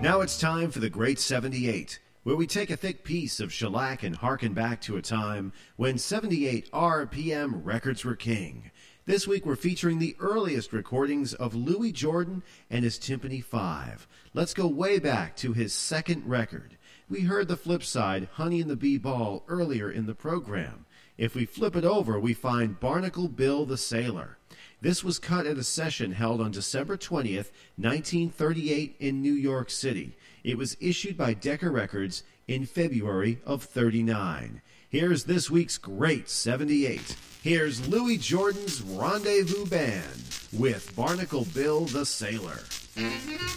Now it's time for the Great 78, where we take a thick piece of shellac and harken back to a time when 78 RPM records were king. This week we're featuring the earliest recordings of Louis Jordan and his Tympany 5. Let's go way back to his second record. We heard the flip side, Honey and the Bee Ball, earlier in the program. If we flip it over, we find Barnacle Bill the Sailor. This was cut at a session held on December 20th, 1938 in New York City. It was issued by Decca Records in February of '39. Here's this week's Great 78. Here's Louis Jordan's Rendezvous Band with Barnacle Bill the Sailor.